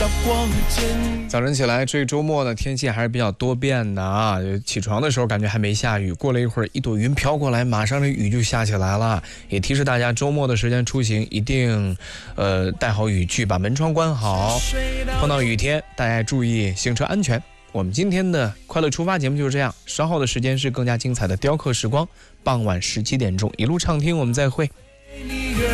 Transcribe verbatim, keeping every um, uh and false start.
早晨起来，这周末呢天气还是比较多变的啊。起床的时候感觉还没下雨，过了一会儿一朵云飘过来，马上这雨就下起来了。也提示大家周末的时间出行一定呃带好雨具，把门窗关好。碰到雨天大家注意行车安全。我们今天的快乐出发节目就是这样，稍后的时间是更加精彩的雕刻时光，傍晚十七点钟一路畅听，我们再会。